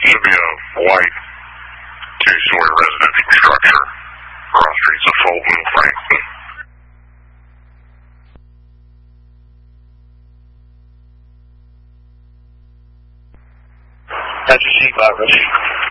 Should be a white two-story residential structure across streets of Fulton and Franklin. That's your seat, Robert.